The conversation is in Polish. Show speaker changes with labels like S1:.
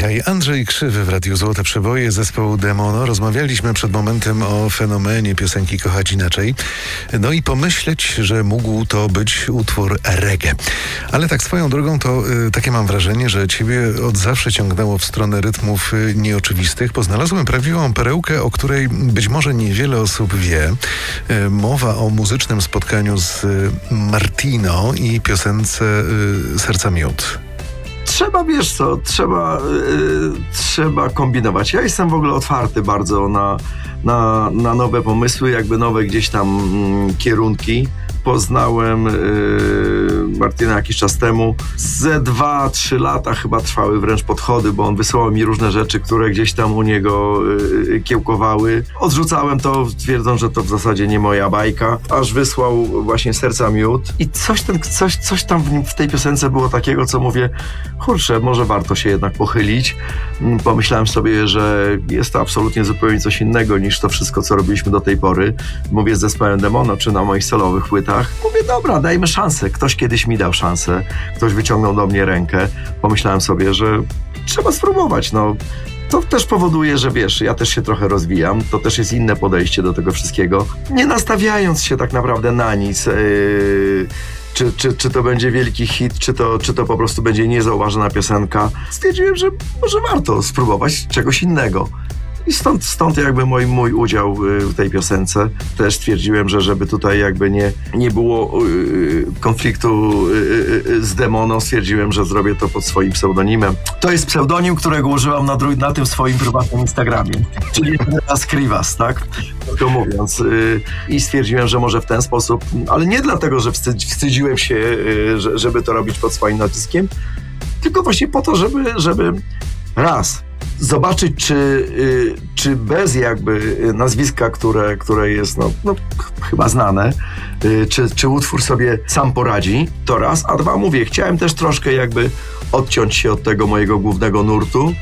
S1: dzisiaj Andrzej Krzywy w Radiu Złote Przeboje zespołu Demono. Rozmawialiśmy przed momentem o fenomenie piosenki Kochać Inaczej. No i pomyśleć, że mógł to być utwór reggae. Ale tak swoją drogą to takie mam wrażenie, że ciebie od zawsze ciągnęło w stronę rytmów nieoczywistych, bo znalazłem prawdziwą perełkę, o której być może niewiele osób wie. Mowa o muzycznym spotkaniu z Martino i piosence Serca Miód.
S2: Trzeba kombinować. Ja jestem w ogóle otwarty bardzo na nowe pomysły, jakby nowe gdzieś tam kierunki. Poznałem Martina jakiś czas temu. Ze 2-3 lata chyba trwały wręcz podchody, bo on wysyłał mi różne rzeczy, które gdzieś tam u niego kiełkowały. Odrzucałem to, twierdząc, że to w zasadzie nie moja bajka, aż wysłał właśnie Serca Miód. I coś tam w tej piosence było takiego, co mówię, kurczę, może warto się jednak pochylić. Pomyślałem sobie, że jest to absolutnie zupełnie coś innego niż to wszystko, co robiliśmy do tej pory. Mówię z zespołem Demono, czy na moich solowych płytach. Mówię, dobra, dajmy szansę. Ktoś kiedyś mi dał szansę. Ktoś wyciągnął do mnie rękę. Pomyślałem sobie, że trzeba spróbować. No, to też powoduje, że wiesz, ja też się trochę rozwijam. To też jest inne podejście do tego wszystkiego. Nie nastawiając się tak naprawdę na nic. Czy to będzie wielki hit, czy to po prostu będzie niezauważona piosenka. Stwierdziłem, że może warto spróbować czegoś innego. I stąd jakby mój udział w tej piosence. Też stwierdziłem, że żeby tutaj jakby nie było konfliktu z Demono, stwierdziłem, że zrobię to pod swoim pseudonimem. To jest pseudonim, którego używam na tym swoim prywatnym Instagramie. Czyli teraz Krivas, tak? To mówiąc. I stwierdziłem, że może w ten sposób, ale nie dlatego, że wstydziłem się, żeby to robić pod swoim naciskiem, tylko właśnie po to, żeby raz zobaczyć, czy bez jakby nazwiska, które jest no chyba znane, czy utwór sobie sam poradzi, to raz, a dwa, mówię, chciałem też troszkę jakby odciąć się od tego mojego głównego nurtu,